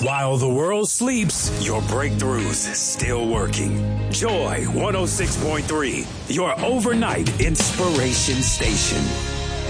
While the world sleeps, your breakthroughs still working. Joy 106.3, your overnight inspiration station.